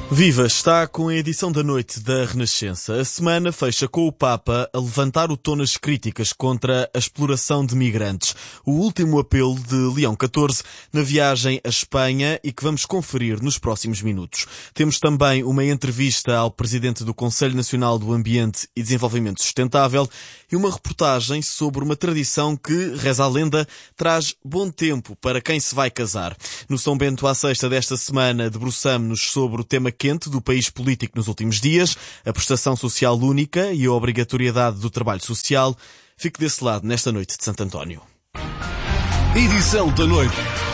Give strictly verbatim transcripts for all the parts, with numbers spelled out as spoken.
Viva! Está com a edição da noite da Renascença. A semana fecha com o Papa a levantar o tom nas críticas contra a exploração de migrantes. O último apelo de Leão catorze na viagem à Espanha e que vamos conferir nos próximos minutos. Temos também uma entrevista ao Presidente do Conselho Nacional do Ambiente e Desenvolvimento Sustentável e uma reportagem sobre uma tradição que, reza a lenda, traz bom tempo para quem se vai casar. No São Bento à Sexta desta semana debruçamo-nos sobre o tema quente do país político nos últimos dias, a prestação social única e a obrigatoriedade do trabalho social. Fique desse lado nesta noite de Santo António. Edição da noite.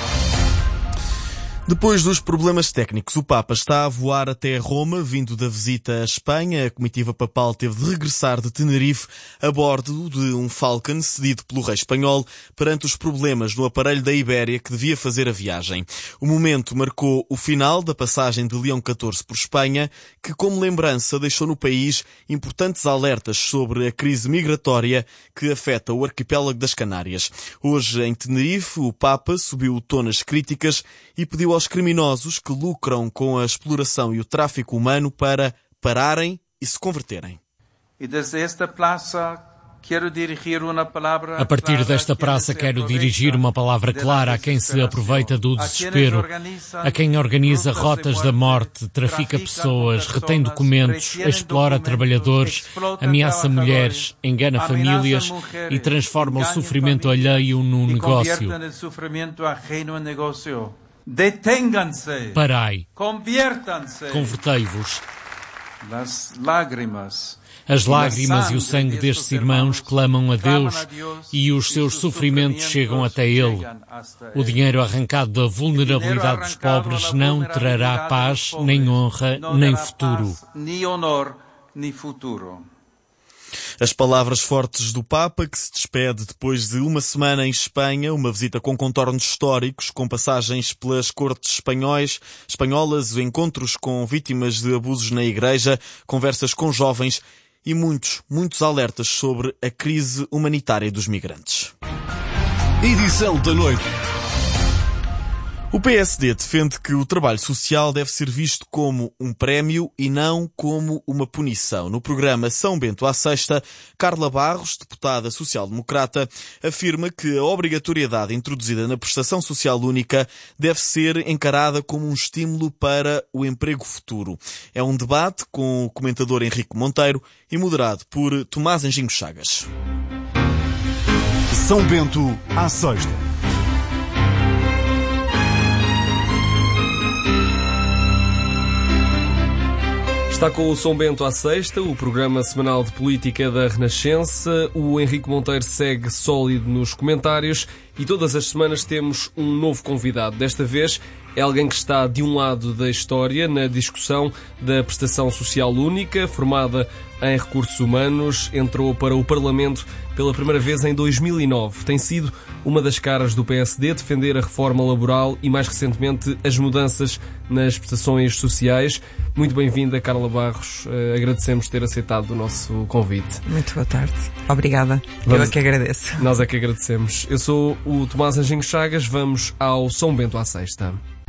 Depois dos problemas técnicos, o Papa está a voar até Roma, vindo da visita à Espanha. A comitiva papal teve de regressar de Tenerife a bordo de um Falcon cedido pelo rei espanhol perante os problemas no aparelho da Ibéria que devia fazer a viagem. O momento marcou o final da passagem de Leão catorze por Espanha, que como lembrança deixou no país importantes alertas sobre a crise migratória que afeta o arquipélago das Canárias. Hoje, em Tenerife, o Papa subiu o tom nas críticas e pediu aos criminosos que lucram com a exploração e o tráfico humano para pararem e se converterem. E desde esta praça quero dirigir uma palavra. A partir desta praça quero dirigir uma palavra clara a quem se aproveita do desespero, a quem organiza rotas da morte, trafica pessoas, retém documentos, explora trabalhadores, ameaça mulheres, engana famílias e transforma o sofrimento alheio num negócio. Deténganse. Parai. Conviertam-se. Convertei-vos. As lágrimas. As lágrimas e o sangue destes irmãos clamam a Deus e os seus sofrimentos chegam até Ele. O dinheiro arrancado da vulnerabilidade dos pobres não trará paz, nem honra, nem futuro. Nem honor, nem futuro. As palavras fortes do Papa, que se despede depois de uma semana em Espanha, uma visita com contornos históricos, com passagens pelas cortes espanhóis, espanholas, encontros com vítimas de abusos na igreja, conversas com jovens e muitos, muitos alertas sobre a crise humanitária dos migrantes. Edição da noite. O P S D defende que o trabalho social deve ser visto como um prémio e não como uma punição. No programa São Bento à Sexta, Carla Barros, deputada social-democrata, afirma que a obrigatoriedade introduzida na prestação social única deve ser encarada como um estímulo para o emprego futuro. É um debate com o comentador Henrique Monteiro e moderado por Tomás Anjinho Chagas. São Bento à Sexta. Está com o São Bento à Sexta, o programa semanal de política da Renascença. O Henrique Monteiro segue sólido nos comentários e todas as semanas temos um novo convidado. Desta vez é alguém que está de um lado da história na discussão da prestação social única, formada em recursos humanos, entrou para o Parlamento pela primeira vez em dois mil e nove. Tem sido uma das caras do P S D defender a reforma laboral e, mais recentemente, as mudanças nas prestações sociais. Muito bem-vinda, Carla Barros. Uh, agradecemos ter aceitado o nosso convite. Muito boa tarde. Obrigada. Vamos... Eu é que agradeço. Nós é que agradecemos. Eu sou o Tomás Anjinho Chagas. Vamos ao São Bento à Sexta.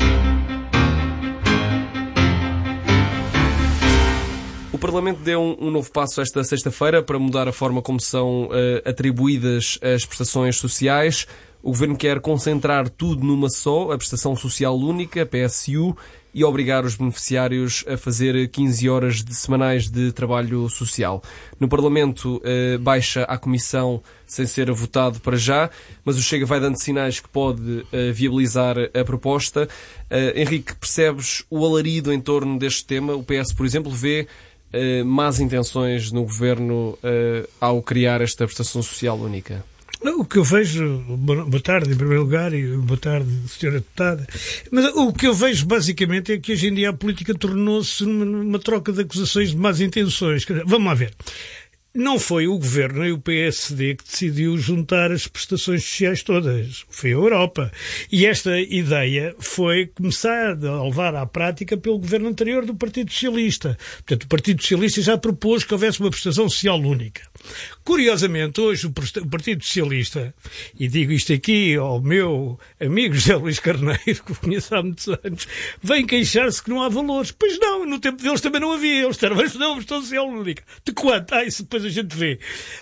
O Parlamento deu um novo passo esta sexta-feira para mudar a forma como são uh, atribuídas as prestações sociais. O Governo quer concentrar tudo numa só, a prestação social única, a P S U, e obrigar os beneficiários a fazer quinze horas de semanais de trabalho social. No Parlamento uh, baixa à Comissão sem ser votado para já, mas o Chega vai dando sinais que pode uh, viabilizar a proposta. Uh, Henrique, percebes o alarido em torno deste tema? O P S, por exemplo, vê Uh, más intenções no Governo uh, ao criar esta prestação social única? O que eu vejo, boa tarde em primeiro lugar e boa tarde, senhora deputada, mas o que eu vejo basicamente é que hoje em dia a política tornou-se numa, numa troca de acusações de más intenções. Vamos lá ver. não foi o Governo nem o P S D que decidiu juntar as prestações sociais todas. Foi a Europa. E esta ideia foi começada a levar à prática pelo Governo anterior do Partido Socialista. Portanto, o Partido Socialista já propôs que houvesse uma prestação social única. Curiosamente, hoje o Partido Socialista, e digo isto aqui ao meu amigo José Luís Carneiro, que o conheço há muitos anos, vem queixar-se que não há valores. Pois não, no tempo deles também não havia. Eles disseram, mas não, prestação social única. De quanto? Ah, isso depois a gente vê.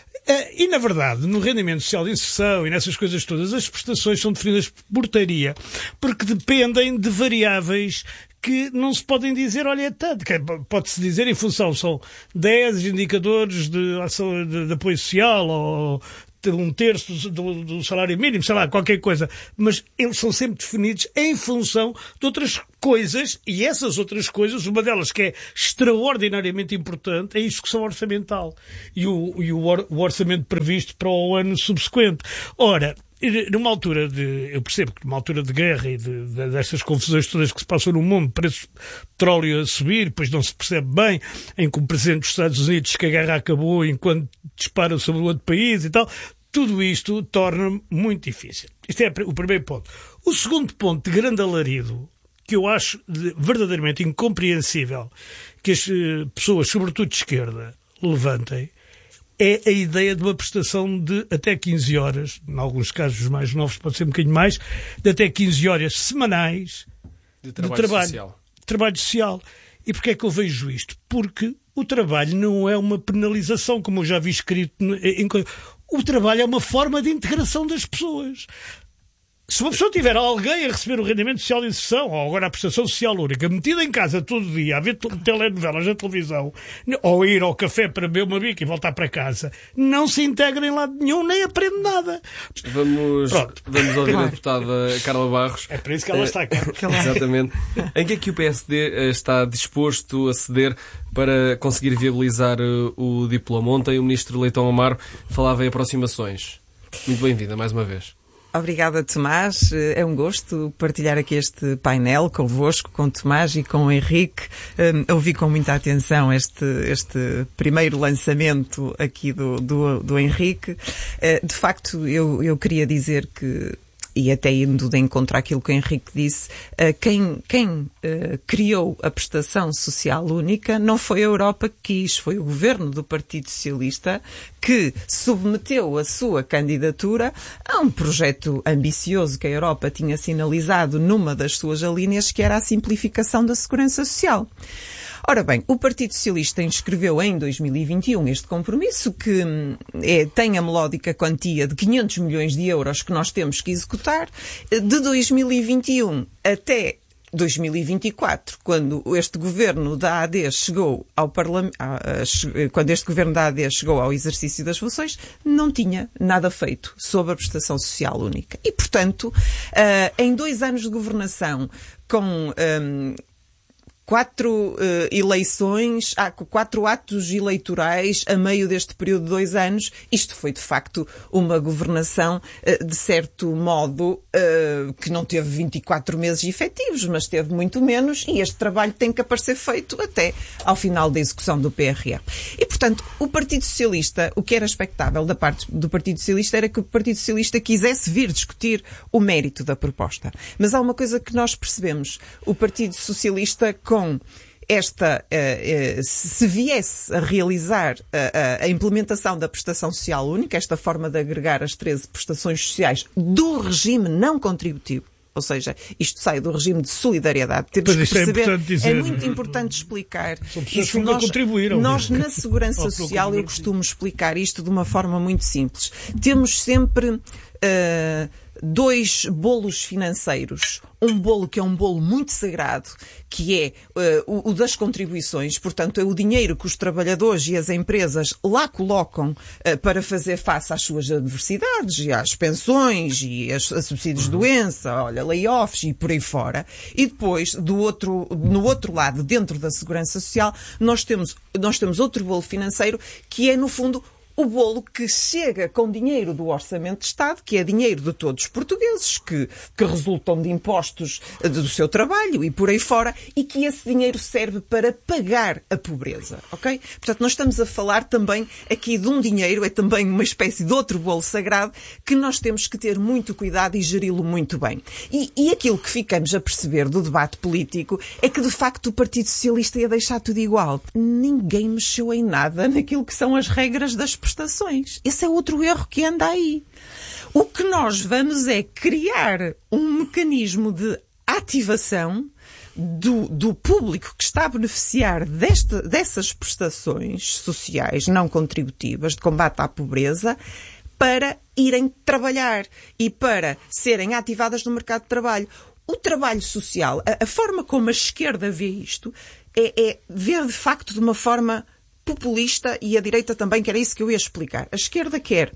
E, na verdade, no rendimento social de inserção e nessas coisas todas, as prestações são definidas por portaria, porque dependem de variáveis que não se podem dizer, olha, é tanto. Pode-se dizer em função, são dez indicadores de ação de, de apoio social ou um terço do, do salário mínimo, sei lá, qualquer coisa. Mas eles são sempre definidos em função de outras coisas, e essas outras coisas, uma delas que é extraordinariamente importante, é isso que são orçamental. E o, e o, or, o orçamento previsto para o ano subsequente. Ora, numa altura de, eu percebo que numa altura de guerra e de, de, destas confusões todas que se passam no mundo, preços de petróleo a subir, depois não se percebe bem, em que o Presidente dos Estados Unidos diz que a guerra acabou enquanto dispara sobre o outro país e tal, tudo isto torna muito difícil. Isto é o primeiro ponto. O segundo ponto de grande alarido, que eu acho verdadeiramente incompreensível que as pessoas, sobretudo de esquerda, levantem, é a ideia de uma prestação de até quinze horas, em alguns casos os mais novos pode ser um bocadinho mais, de até quinze horas semanais de trabalho, de trabalho social. Trabalho social. E porquê é que eu vejo isto? Porque o trabalho não é uma penalização, como eu já vi escrito. Em... O trabalho é uma forma de integração das pessoas. Se uma pessoa tiver alguém a receber o rendimento social de inserção, ou agora a prestação social única, metida em casa todo dia, a ver telenovelas na televisão, ou a ir ao café para beber uma bica e voltar para casa, não se integra em lado nenhum, nem aprende nada. Vamos, vamos ouvir a deputada Carla Barros. É por isso que ela está cá. Exatamente. Em que é que o P S D está disposto a ceder para conseguir viabilizar o diploma? Ontem o ministro Leitão Amaro falava em aproximações. Muito bem-vinda, mais uma vez. Obrigada, Tomás. É um gosto partilhar aqui este painel convosco, com o Tomás e com o Henrique. Um, ouvi com muita atenção este, este primeiro lançamento aqui do, do, do Henrique. Uh, de facto, eu, eu queria dizer que, e até indo de encontro àquilo que o Henrique disse, uh, quem, quem uh, criou a prestação social única não foi a Europa que quis, foi o governo do Partido Socialista que submeteu a sua candidatura a um projeto ambicioso que a Europa tinha sinalizado numa das suas alíneas, que era a simplificação da segurança social. Ora bem, o Partido Socialista inscreveu em dois mil e vinte e um este compromisso que é, tem a melódica quantia de quinhentos milhões de euros que nós temos que executar. De dois mil e vinte e um até dois mil e vinte e quatro, quando este governo da A D chegou ao Parlamento, quando este governo da A D chegou ao exercício das funções, não tinha nada feito sobre a prestação social única. E, portanto, em dois anos de governação, com quatro uh, eleições, ah, quatro atos eleitorais a meio deste período de dois anos, isto foi de facto uma governação uh, de certo modo uh, que não teve vinte e quatro meses efetivos, mas teve muito menos, e este trabalho tem que aparecer feito até ao final da execução do P R R. E, portanto, o Partido Socialista, o que era expectável da parte do Partido Socialista era que o Partido Socialista quisesse vir discutir o mérito da proposta. Mas há uma coisa que nós percebemos. O Partido Socialista, com esta, uh, uh, se viesse a realizar a, a, a implementação da prestação social única, esta forma de agregar as treze prestações sociais do regime não contributivo, ou seja, isto sai do regime de solidariedade. Temos que perceber, é, dizer, é muito importante explicar. São pessoas que nunca contribuíram. Nós, na segurança social, eu costumo explicar isto de uma forma muito simples. Temos sempre uh, dois bolos financeiros. Um bolo que é um bolo muito sagrado, que é uh, o, o das contribuições, portanto é o dinheiro que os trabalhadores e as empresas lá colocam uh, para fazer face às suas adversidades, e às pensões, e aos, a subsídios de doença, olha, layoffs e por aí fora. E depois, do outro, no outro lado, dentro da segurança social, nós temos, nós temos outro bolo financeiro, que é, no fundo, o bolo que chega com dinheiro do Orçamento de Estado, que é dinheiro de todos os portugueses, que, que resultam de impostos do seu trabalho e por aí fora, e que esse dinheiro serve para pagar a pobreza, ok? Portanto, nós estamos a falar também aqui de um dinheiro, é também uma espécie de outro bolo sagrado, que nós temos que ter muito cuidado e geri-lo muito bem. E, e aquilo que ficamos a perceber do debate político é que, de facto, o Partido Socialista ia deixar tudo igual. Ninguém mexeu em nada naquilo que são as regras das prestações. Esse é outro erro que anda aí. O que nós vamos é criar um mecanismo de ativação do, do público que está a beneficiar deste, dessas prestações sociais não contributivas de combate à pobreza para irem trabalhar e para serem ativadas no mercado de trabalho. O trabalho social, a, a forma como a esquerda vê isto, é, é ver de facto de uma forma populista, e a direita também, que era isso que eu ia explicar. A esquerda quer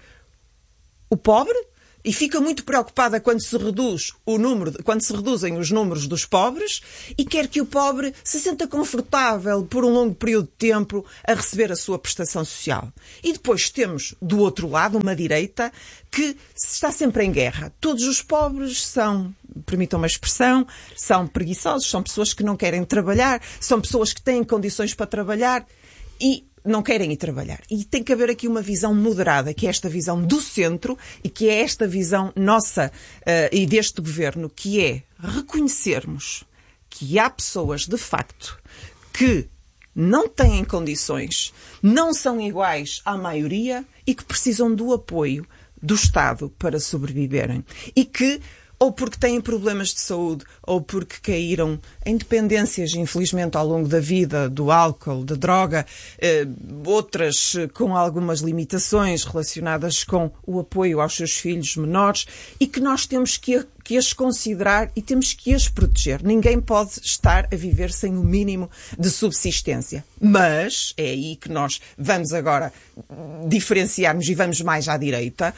o pobre e fica muito preocupada quando se reduz o número, quando se reduzem os números dos pobres, e quer que o pobre se sinta confortável por um longo período de tempo a receber a sua prestação social. E depois temos do outro lado uma direita que está sempre em guerra. Todos os pobres são, permitam uma expressão, são preguiçosos, são pessoas que não querem trabalhar, são pessoas que têm condições para trabalhar e não querem ir trabalhar. E tem que haver aqui uma visão moderada, que é esta visão do centro e que é esta visão nossa uh, e deste governo, que é reconhecermos que há pessoas, de facto, que não têm condições, não são iguais à maioria e que precisam do apoio do Estado para sobreviverem. E que, ou porque têm problemas de saúde, ou porque caíram em dependências, infelizmente, ao longo da vida, do álcool, da droga, eh, outras com algumas limitações relacionadas com o apoio aos seus filhos menores, e que nós temos que, que as considerar e temos que as proteger. Ninguém pode estar a viver sem o mínimo de subsistência. Mas é aí que nós vamos agora diferenciar-nos e vamos mais à direita.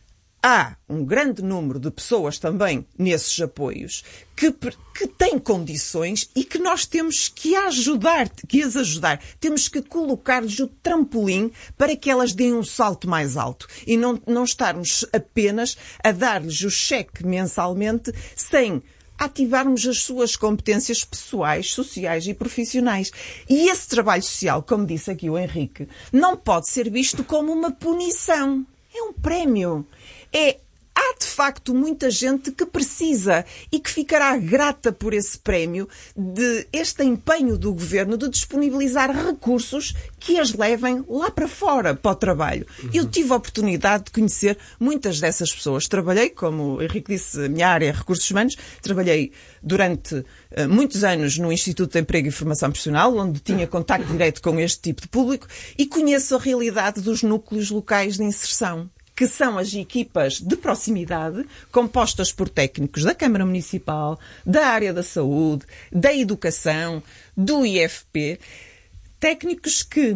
Há um grande número de pessoas também nesses apoios que, que têm condições e que nós temos que ajudar, que as ajudar. Temos que colocar-lhes o trampolim para que elas deem um salto mais alto e não, não estarmos apenas a dar-lhes o cheque mensalmente sem ativarmos as suas competências pessoais, sociais e profissionais. E esse trabalho social, como disse aqui o Henrique, não pode ser visto como uma punição. É um prémio. É, há de facto muita gente que precisa e que ficará grata por esse prémio de este empenho do governo de disponibilizar recursos que as levem lá para fora, para o trabalho. Uhum. Eu tive a oportunidade de conhecer muitas dessas pessoas. Trabalhei, como o Henrique disse, a minha área é recursos humanos, trabalhei durante uh, muitos anos no Instituto de Emprego e Formação Profissional, onde tinha contacto direto com este tipo de público, e conheço a realidade dos núcleos locais de inserção, que são as equipas de proximidade compostas por técnicos da Câmara Municipal, da área da saúde, da educação, do I F P, técnicos que uh,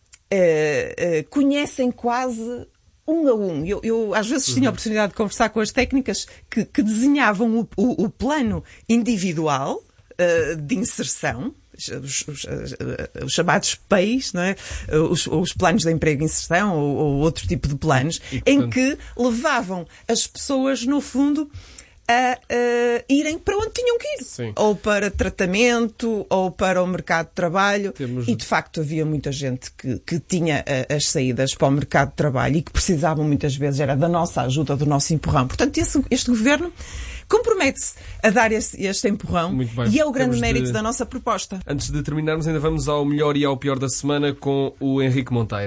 uh, conhecem quase um a um. Eu, eu às vezes tinha a oportunidade de conversar com as técnicas que, que desenhavam o, o, o plano individual uh, de inserção, Os, os, os chamados P E Is, não é? os, os planos de emprego e inserção ou, ou outro tipo de planos, e, portanto, em que levavam as pessoas, no fundo, a, a irem para onde tinham que ir. Sim. Ou para tratamento, ou para o mercado de trabalho. Temos... E, de facto, havia muita gente que, que tinha as saídas para o mercado de trabalho e que precisavam, muitas vezes, era da nossa ajuda, do nosso empurrão. Portanto, esse, este governo compromete-se a dar este, este empurrão e é o grande Temos mérito de... da nossa proposta. Antes de terminarmos, ainda vamos ao melhor e ao pior da semana com o Henrique Monteiro.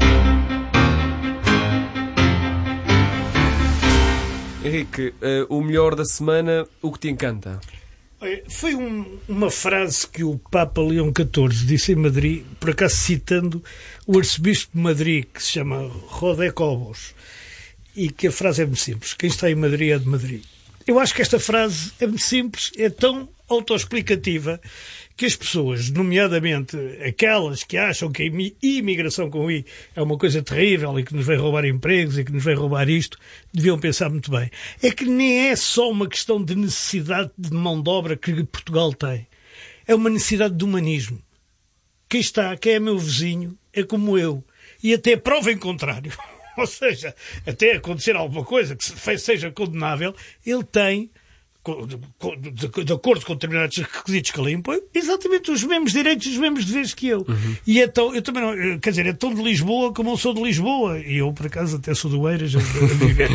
Henrique, uh, o melhor da semana, o que te encanta? Foi um, uma frase que o Papa Leão catorze disse em Madrid, por acaso citando o arcebispo de Madrid, que se chama José Cobos, e que a frase é muito simples: quem está em Madrid é de Madrid. Eu acho que esta frase é muito simples, é tão autoexplicativa que as pessoas, nomeadamente aquelas que acham que a imigração com I é uma coisa terrível e que nos vai roubar empregos e que nos vai roubar isto, deviam pensar muito bem. É que nem é só uma questão de necessidade de mão de obra que Portugal tem. É uma necessidade de humanismo. Quem está, quem é meu vizinho, é como eu. E até prova em contrário. ou seja, até acontecer alguma coisa que seja condenável, ele tem, de acordo com determinados requisitos que ele impõe, exatamente os mesmos direitos e os mesmos deveres que eu. Uhum. E é tão, eu também não, quer dizer, é tão de Lisboa como eu sou de Lisboa. E eu, por acaso, até sou do Eiras a viver.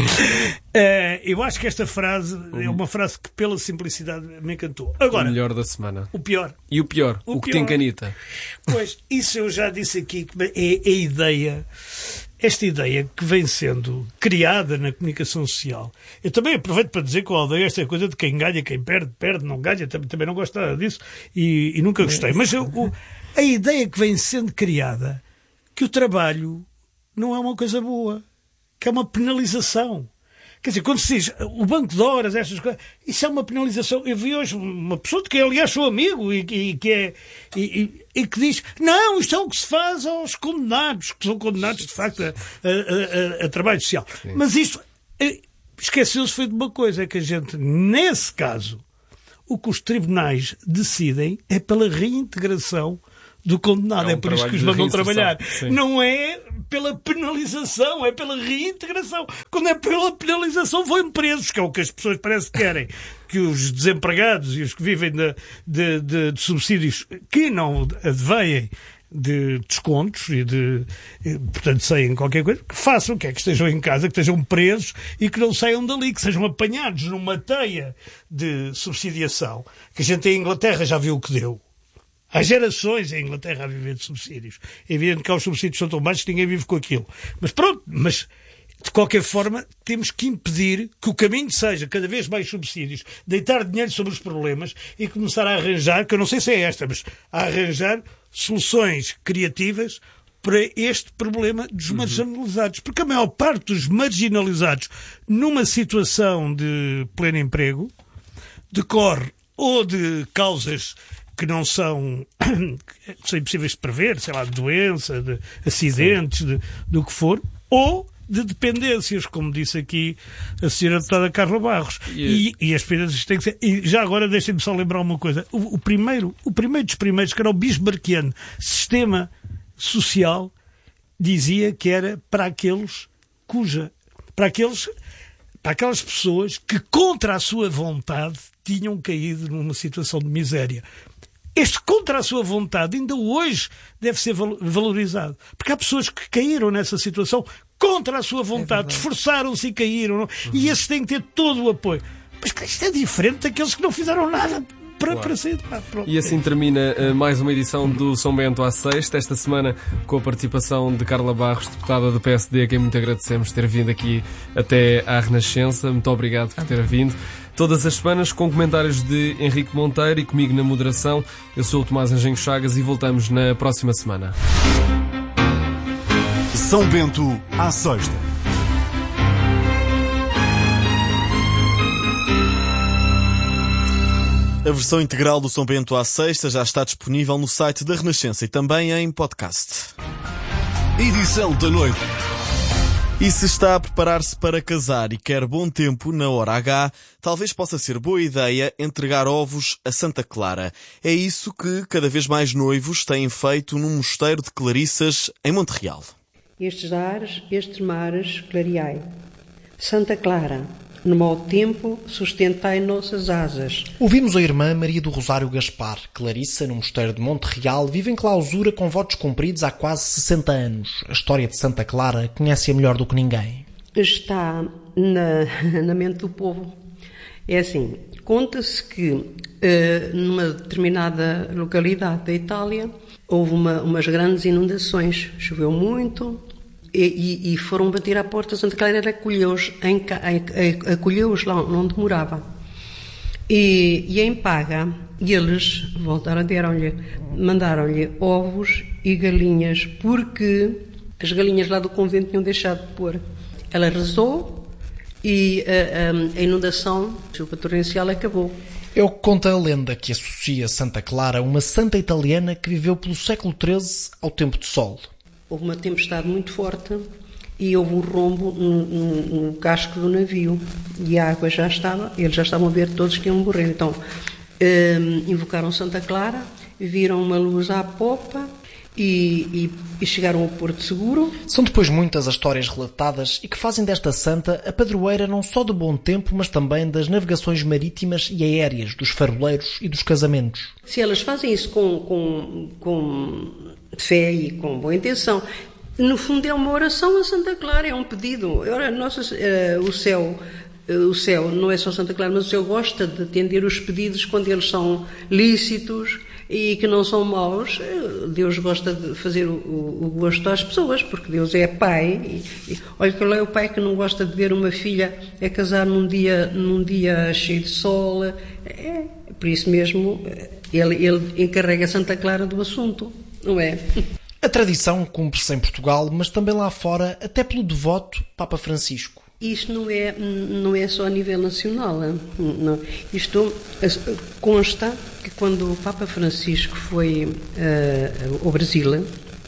uh, eu acho que esta frase uhum. é uma frase que, pela simplicidade, me encantou. Agora, o melhor da semana. O pior. E o pior? O, o que tem canita? Pois, isso eu já disse aqui, é a ideia... Esta ideia que vem sendo criada na comunicação social. Eu também aproveito para dizer que eu odeio esta coisa de quem ganha, quem perde, perde, não ganha. Também, também não gosto nada disso e, e nunca gostei. Mas eu, o, a ideia que vem sendo criada que o trabalho não é uma coisa boa, que é uma penalização. Quer dizer, quando se diz o banco de horas, estas coisas, isso é uma penalização. Eu vi hoje uma pessoa de que, aliás, sou amigo e, e, que é, e, e, e que diz, não, isto é o que se faz aos condenados, que são condenados, de facto, a, a, a, a trabalho social. Sim. Mas isto, esqueceu-se foi de uma coisa, é que a gente, nesse caso, o que os tribunais decidem é pela reintegração do condenado. É, um é por isso que os mandam trabalhar. Sim. Não é pela penalização, é pela reintegração. Quando é pela penalização, vão presos, que é o que as pessoas parece que querem. Que os desempregados e os que vivem de, de, de, de subsídios que não adveem de descontos e de, e, portanto, saem qualquer coisa, que façam, que é que estejam em casa, que estejam presos e que não saiam dali, que sejam apanhados numa teia de subsidiação, que a gente em Inglaterra já viu o que deu. Há gerações em Inglaterra a viver de subsídios. É evidente que há os subsídios são tão baixos que ninguém vive com aquilo. Mas pronto, mas de qualquer forma temos que impedir que o caminho seja cada vez mais subsídios, deitar dinheiro sobre os problemas e começar a arranjar, que eu não sei se é esta, mas a arranjar soluções criativas para este problema dos marginalizados. Porque a maior parte dos marginalizados numa situação de pleno emprego decorre ou de causas que não são, que são impossíveis de prever, sei lá, de doença, de acidentes, de, do que for, ou de dependências, como disse aqui a senhora deputada Carla Barros. E, e as dependências têm que ser... E já agora deixem-me só lembrar uma coisa. O, o, primeiro, o primeiro dos primeiros, que era o bismarckiano sistema social, dizia que era para aqueles cuja... Para aqueles... Para aquelas pessoas que, contra a sua vontade, tinham caído numa situação de miséria. Este contra a sua vontade ainda hoje deve ser valorizado. Porque há pessoas que caíram nessa situação contra a sua vontade, é esforçaram-se e caíram. Uhum. E esses têm que ter todo o apoio. Mas isto é diferente daqueles que não fizeram nada para, claro. para sair de lá. E assim termina uh, mais uma edição do São Bento à Sexta, esta semana com a participação de Carla Barros, deputada do P S D, a quem muito agradecemos ter vindo aqui até à Renascença. Muito obrigado por ter vindo. Todas as semanas com comentários de Henrique Monteiro e comigo na moderação. Eu sou o Tomás Anjinho Chagas e voltamos na próxima semana. São Bento à Sexta. A versão integral do São Bento à Sexta já está disponível no site da Renascença e também em podcast. Edição da noite. E se está a preparar-se para casar e quer bom tempo na hora H, talvez possa ser boa ideia entregar ovos a Santa Clara. É isso que cada vez mais noivos têm feito num mosteiro de Clarissas em Monte Real. Estes ares, estes mares, clareai. Santa Clara, no mau tempo, sustentai nossas asas. Ouvimos a irmã Maria do Rosário Gaspar. Clarissa, no mosteiro de Monte Real, vive em clausura com votos cumpridos há quase sessenta anos. A história de Santa Clara conhece-a melhor do que ninguém. Está na, na mente do povo. É assim, conta-se que uh, numa determinada localidade da Itália houve uma, umas grandes inundações. Choveu muito... E, e foram bater à porta. Santa Clara acolheu-os, em, acolheu-os lá onde morava. E, e em paga, eles voltaram, deram-lhe, mandaram-lhe ovos e galinhas, porque as galinhas lá do convento tinham deixado de pôr. Ela rezou e a, a, a inundação, a chuva torrencial, acabou. É o que conta a lenda que associa Santa Clara a uma santa italiana que viveu pelo século treze ao tempo de sol. Houve uma tempestade muito forte e houve um rombo no, no, no casco do navio e a água já estava, eles já estavam a ver todos que iam morrer. Então um, invocaram Santa Clara, viram uma luz à popa e, e, e chegaram ao Porto Seguro. São depois muitas as histórias relatadas e que fazem desta santa a padroeira não só do bom tempo, mas também das navegações marítimas e aéreas, dos faroleiros e dos casamentos. Se elas fazem isso com, com, com fé e com boa intenção, no fundo é uma oração a Santa Clara, é um pedido. Ora, nossa, uh, o céu... O céu, não é só Santa Clara, mas o céu gosta de atender os pedidos quando eles são lícitos e que não são maus. Deus gosta de fazer o, o, o gosto às pessoas, porque Deus é pai. E, e, olha, qual é o pai que não gosta de ver uma filha a casar num dia, num dia cheio de sol? É, por isso mesmo, ele, ele encarrega Santa Clara do assunto, não é? A tradição cumpre-se em Portugal, mas também lá fora, até pelo devoto Papa Francisco. Isto não é, não é só a nível nacional. Não. Isto consta que quando o Papa Francisco foi uh, ao Brasil,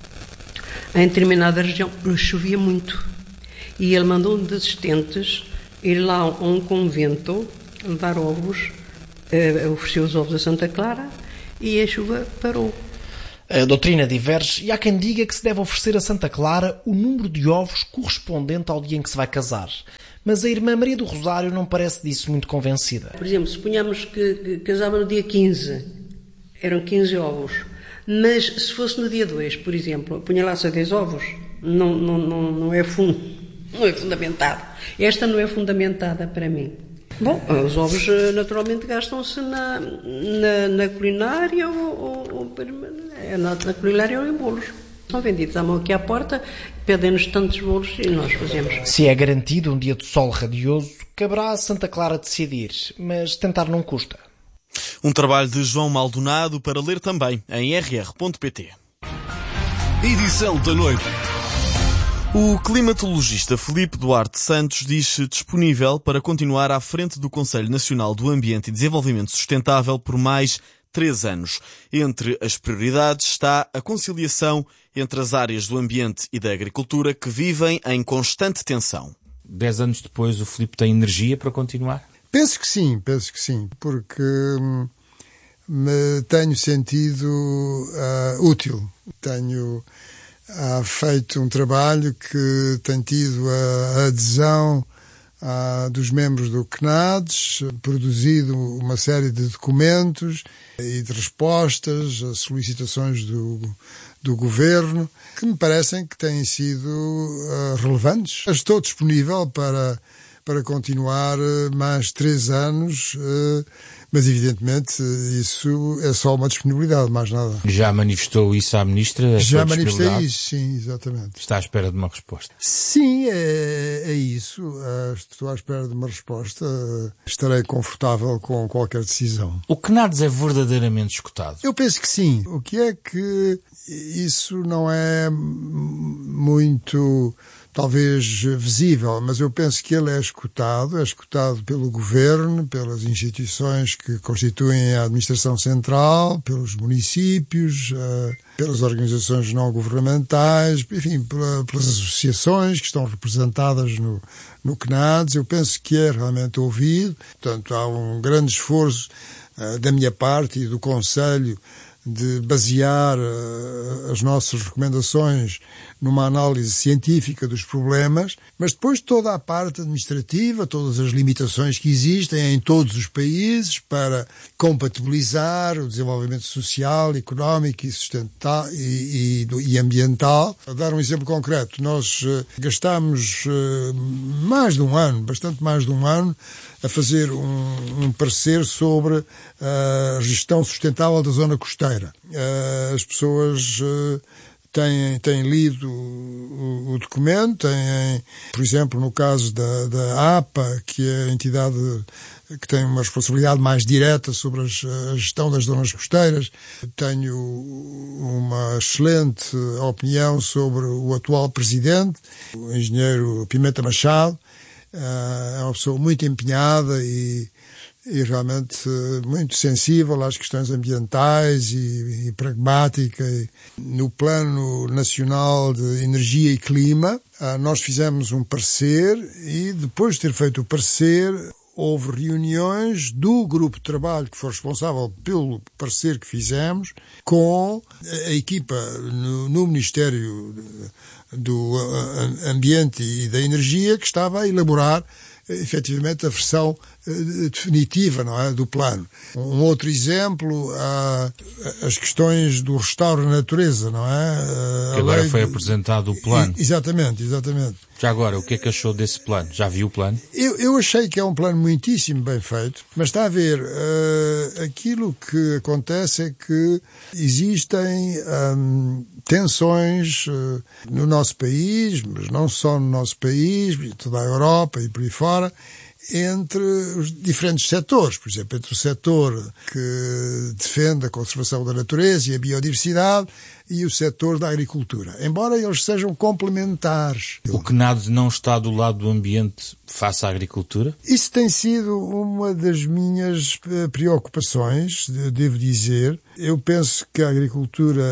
em determinada região chovia muito. E ele mandou um de assistentes ir lá a um convento, levar ovos, uh, ofereceu os ovos a Santa Clara e a chuva parou. A doutrina diverge e há quem diga que se deve oferecer a Santa Clara o número de ovos correspondente ao dia em que se vai casar. Mas a irmã Maria do Rosário não parece disso muito convencida. Por exemplo, suponhamos que, que casava no dia quinze, eram quinze ovos. Mas se fosse no dia dois, por exemplo, punha lá só dez ovos, não, não, não, não, é fun, não é fundamentado. Esta não é fundamentada para mim. Bom, os ovos naturalmente gastam-se na, na, na culinária ou, ou, ou na, na culinária ou em bolos. São vendidos à mão aqui à porta, pedem-nos tantos bolos e nós fazemos. Se é garantido um dia de sol radioso, caberá a Santa Clara decidir, mas tentar não custa. Um trabalho de João Maldonado para ler também em r r ponto p t. Edição da noite. O climatologista Filipe Duarte Santos diz-se disponível para continuar à frente do Conselho Nacional do Ambiente e Desenvolvimento Sustentável por mais três anos. Entre as prioridades está a conciliação entre as áreas do ambiente e da agricultura que vivem em constante tensão. Dez anos depois, o Filipe tem energia para continuar? Penso que sim, penso que sim, porque hum, me tenho sentido uh, útil. Tenho uh, feito um trabalho que tem tido a adesão uh, dos membros do C N A D S, produzido uma série de documentos e de respostas a solicitações do, do Governo, que me parecem que têm sido uh, relevantes. Estou disponível para... para continuar mais três anos, mas evidentemente isso é só uma disponibilidade, mais nada. Já manifestou isso à Ministra? Já manifestei isso, sim, exatamente. Está à espera de uma resposta? Sim, é, é isso. Estou à espera de uma resposta. Estarei confortável com qualquer decisão. O C N A D S é verdadeiramente escutado? Eu penso que sim. O que é que isso não é muito... talvez visível, mas eu penso que ele é escutado, é escutado pelo Governo, pelas instituições que constituem a administração central, pelos municípios, uh, pelas organizações não governamentais, enfim, pela, pelas associações que estão representadas no, no C N A D S. Eu penso que é realmente ouvido. Portanto, há um grande esforço uh, da minha parte e do Conselho de basear uh, as nossas recomendações numa análise científica dos problemas, mas depois toda a parte administrativa, todas as limitações que existem em todos os países para compatibilizar o desenvolvimento social, económico e sustentável e, e, e ambiental. Para dar um exemplo concreto, nós uh, gastamos uh, mais de um ano, bastante mais de um ano, a fazer um, um parecer sobre a gestão sustentável da zona costeira. Uh, as pessoas uh, têm, têm lido o, o documento, têm, por exemplo, no caso da, da A P A, que é a entidade que tem uma responsabilidade mais direta sobre as, a gestão das zonas costeiras, tenho uma excelente opinião sobre o atual presidente, o engenheiro Pimenta Machado. É uma pessoa muito empenhada e, e realmente muito sensível às questões ambientais e, e pragmática. E no Plano Nacional de Energia e Clima, nós fizemos um parecer e depois de ter feito o parecer, houve reuniões do grupo de trabalho que foi responsável pelo parecer que fizemos com a equipa no, no Ministério do Ambiente e da Energia, que estava a elaborar efetivamente a versão uh, definitiva, não é, do plano. Um outro exemplo, uh, as questões do restauro da natureza, não é? Uh, que agora foi de... apresentado o plano. I, exatamente, exatamente. Já agora, o que é que achou desse plano? Já viu o plano? Eu, eu achei que é um plano muitíssimo bem feito, mas está a ver, uh, aquilo que acontece é que existem um, tensões uh, no nosso país, mas não só no nosso país, toda a Europa e por aí fora, entre os diferentes setores. Por exemplo, entre o setor que defende a conservação da natureza e a biodiversidade e o setor da agricultura, embora eles sejam complementares. O CNAD não está do lado do ambiente face à agricultura? Isso tem sido uma das minhas preocupações, devo dizer. Eu penso que a agricultura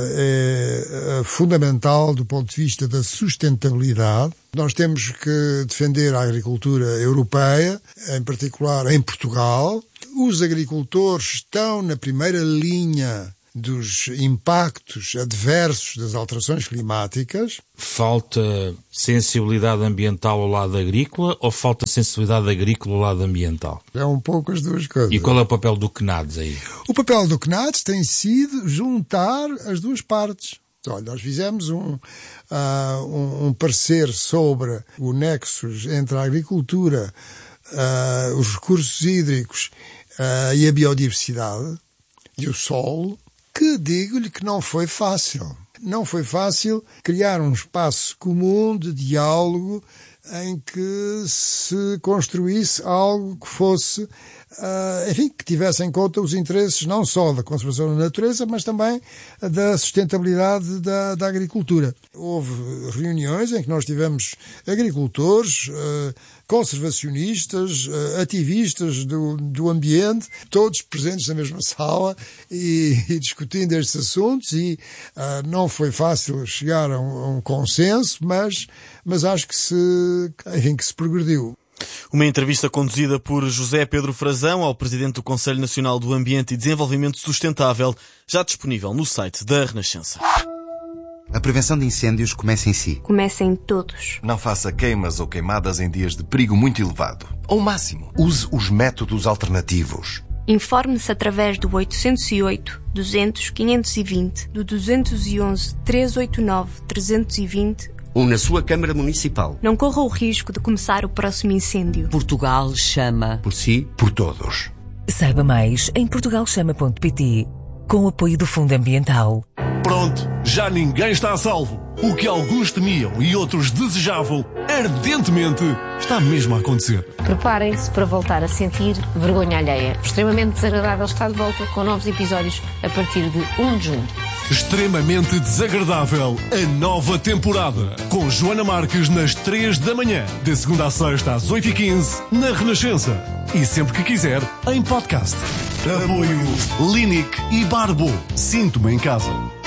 é fundamental do ponto de vista da sustentabilidade. Nós temos que defender a agricultura europeia, em particular em Portugal. Os agricultores estão na primeira linha dos impactos adversos das alterações climáticas. Falta sensibilidade ambiental ao lado agrícola ou falta sensibilidade agrícola ao lado ambiental? É um pouco as duas coisas. E qual é o papel do CNADS aí? O papel do CNADS tem sido juntar as duas partes. Olha, nós fizemos um, uh, um, um parecer sobre o nexo entre a agricultura, uh, os recursos hídricos uh, e a biodiversidade e o solo, que digo-lhe que não foi fácil. Não foi fácil criar um espaço comum de diálogo em que se construísse algo que fosse, uh, enfim, que tivesse em conta os interesses não só da conservação da natureza, mas também da sustentabilidade da, da agricultura. Houve reuniões em que nós tivemos agricultores, uh, conservacionistas, uh, ativistas do, do ambiente, todos presentes na mesma sala e, e discutindo estes assuntos, e uh, não foi fácil chegar a um, a um consenso, mas, mas acho que se, enfim, que se progrediu. Uma entrevista conduzida por José Pedro Frazão ao Presidente do Conselho Nacional do Ambiente e Desenvolvimento Sustentável, já disponível no site da Renascença. A prevenção de incêndios começa em si. Começa em todos. Não faça queimas ou queimadas em dias de perigo muito elevado. Ao máximo, use os métodos alternativos. Informe-se através do oitocentos e oito, duzentos, quinhentos e vinte, do duzentos e onze, trezentos e oitenta e nove, trezentos e vinte ou na sua Câmara Municipal. Não corra o risco de começar o próximo incêndio. Portugal chama. Por si, por todos. Saiba mais em portugal chama ponto pt, com o apoio do Fundo Ambiental. Pronto, já ninguém está a salvo. O que alguns temiam e outros desejavam ardentemente está mesmo a acontecer. Preparem-se para voltar a sentir vergonha alheia. O Extremamente Desagradável está de volta com novos episódios a partir de primeiro de junho. Extremamente Desagradável, a nova temporada. Com Joana Marques nas três da manhã. De segunda a sexta às oito e quinze, na Renascença. E sempre que quiser, em podcast. Apoio Linic e Barbo. Sinto-me em casa.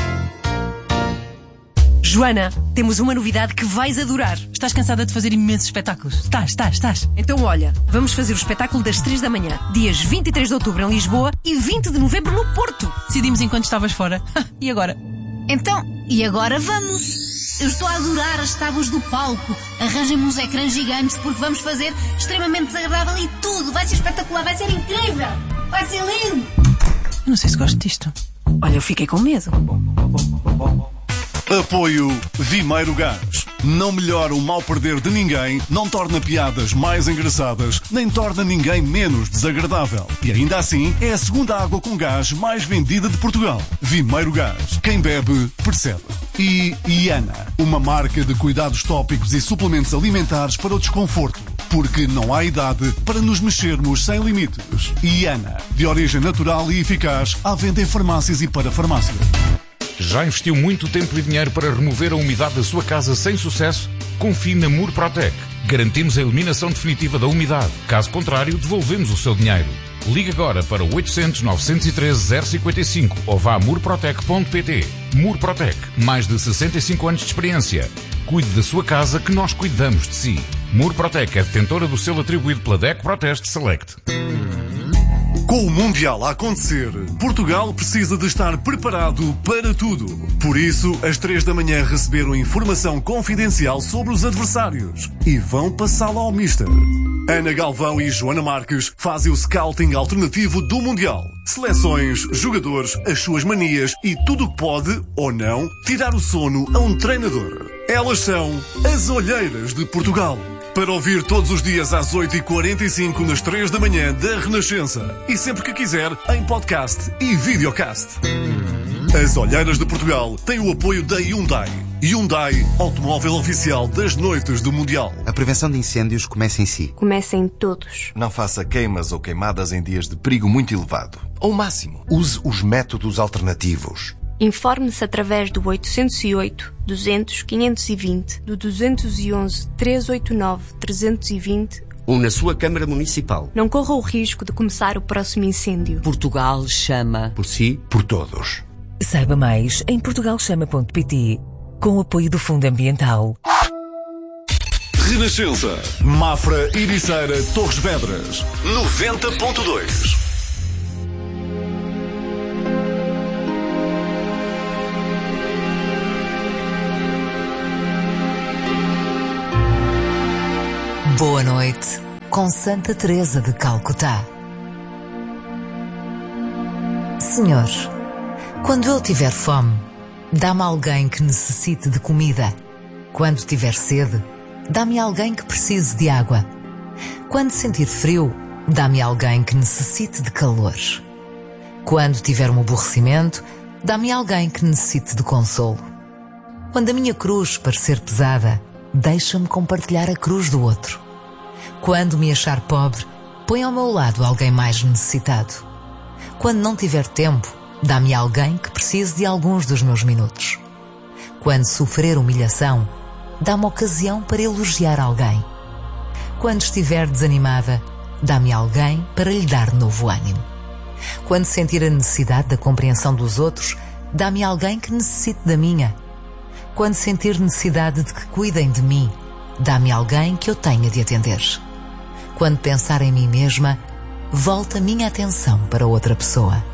Joana, temos uma novidade que vais adorar. Estás cansada de fazer imensos espetáculos? Estás, estás, estás. Então olha, vamos fazer o espetáculo das três da manhã, dias vinte e três de outubro em Lisboa e vinte de novembro no Porto. Decidimos enquanto estavas fora. E agora? Então, e agora vamos? Eu estou a adorar as tábuas do palco. Arranjem-me uns ecrãs gigantes porque vamos fazer Extremamente Desagradável e tudo. Vai ser espetacular, vai ser incrível. Vai ser lindo. Eu não sei se gosto disto. Olha, eu fiquei com medo. Apoio Vimeiro Gás. Não melhora o mal perder de ninguém, não torna piadas mais engraçadas, nem torna ninguém menos desagradável. E ainda assim, é a segunda água com gás mais vendida de Portugal. Vimeiro Gás. Quem bebe, percebe. E Iana, uma marca de cuidados tópicos e suplementos alimentares para o desconforto. Porque não há idade para nos mexermos sem limites. Iana, de origem natural e eficaz, à venda em farmácias e para farmácias. Já investiu muito tempo e dinheiro para remover a umidade da sua casa sem sucesso? Confie na Murprotec. Garantimos a eliminação definitiva da umidade. Caso contrário, devolvemos o seu dinheiro. Ligue agora para o oitocentos, novecentos e treze, zero cinquenta e cinco ou vá a murprotec ponto pt. Murprotec. Mais de sessenta e cinco anos de experiência. Cuide da sua casa que nós cuidamos de si. Murprotec é detentora do selo atribuído pela D E C Proteste Select. Com o Mundial a acontecer, Portugal precisa de estar preparado para tudo. Por isso, às três da manhã receberam informação confidencial sobre os adversários e vão passá-la ao Mister. Ana Galvão e Joana Marques fazem o scouting alternativo do Mundial. Seleções, jogadores, as suas manias e tudo o que pode, ou não, tirar o sono a um treinador. Elas são as Olheiras de Portugal. Para ouvir todos os dias às oito e quarenta e cinco nas três da manhã da Renascença. E sempre que quiser, em podcast e videocast. As Olheiras de Portugal têm o apoio da Hyundai. Hyundai, automóvel oficial das noites do Mundial. A prevenção de incêndios começa em si. Comecem todos. Não faça queimas ou queimadas em dias de perigo muito elevado. Ao máximo, use os métodos alternativos. Informe-se através do oitocentos e oito, duzentos, quinhentos e vinte, do duzentos e onze, trezentos e oitenta e nove, trezentos e vinte ou na sua Câmara Municipal. Não corra o risco de começar o próximo incêndio. Portugal chama. Por si, por todos. Saiba mais em portugal chama ponto pt, com o apoio do Fundo Ambiental. Renascença, Mafra, Ericeira, Torres Vedras, noventa ponto dois. Boa noite, com Santa Teresa de Calcutá. Senhor, quando eu tiver fome, dá-me alguém que necessite de comida. Quando tiver sede, dá-me alguém que precise de água. Quando sentir frio, dá-me alguém que necessite de calor. Quando tiver um aborrecimento, dá-me alguém que necessite de consolo. Quando a minha cruz parecer pesada, deixa-me compartilhar a cruz do outro. Quando me achar pobre, põe ao meu lado alguém mais necessitado. Quando não tiver tempo, dá-me alguém que precise de alguns dos meus minutos. Quando sofrer humilhação, dá-me ocasião para elogiar alguém. Quando estiver desanimada, dá-me alguém para lhe dar novo ânimo. Quando sentir a necessidade da compreensão dos outros, dá-me alguém que necessite da minha. Quando sentir necessidade de que cuidem de mim, dá-me alguém que eu tenha de atender. Quando pensar em mim mesma, volta a minha atenção para outra pessoa.